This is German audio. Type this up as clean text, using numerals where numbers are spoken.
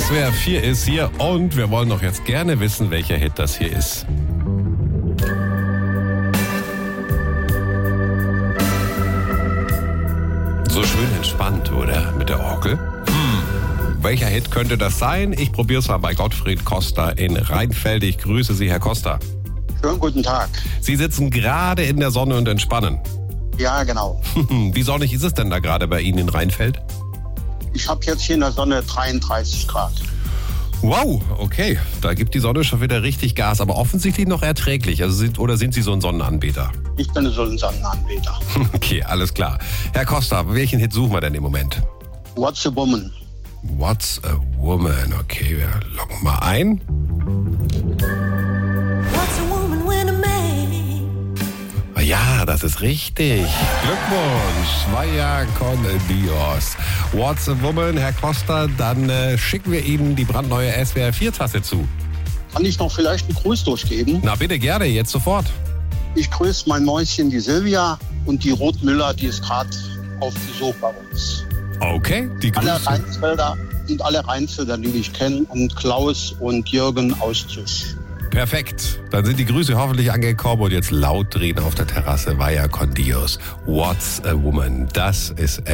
SWR 4 ist hier und wir wollen doch jetzt gerne wissen, welcher Hit das hier ist. So schön entspannt, oder? Mit der Orgel. Welcher Hit könnte das sein? Ich probiere es mal bei Gottfried Costa in Rheinfeld. Ich grüße Sie, Herr Costa. Schönen guten Tag. Sie sitzen gerade in der Sonne und entspannen. Ja, genau. Wie sonnig ist es denn da gerade bei Ihnen in Rheinfeld? Ich habe jetzt hier in der Sonne 33 Grad. Wow, okay. Da gibt die Sonne schon wieder richtig Gas, aber offensichtlich noch erträglich. Also sind Sie so ein Sonnenanbeter? Ich bin so ein Sonnenanbeter. Okay, alles klar. Herr Costa, welchen Hit suchen wir denn im Moment? What's a Woman? What's a Woman? Okay, wir loggen mal ein. Ja, das ist richtig. Glückwunsch, Vaya con Dios. What's a Woman, Herr Costa, dann schicken wir Ihnen die brandneue SWR 4-Tasse zu. Kann ich noch vielleicht einen Gruß durchgeben? Na bitte, gerne, jetzt sofort. Ich grüße mein Mäuschen, die Silvia, und die Ruth Müller, die ist gerade auf Besuch bei uns. Okay, die Grüße. Alle Rheinfelder und alle Rheinfelder, die ich kenne, und Klaus und Jürgen aus Züsch. Perfekt. Dann sind die Grüße hoffentlich angekommen und jetzt laut drehen auf der Terrasse. Vaya con Dios. What's a Woman? Das ist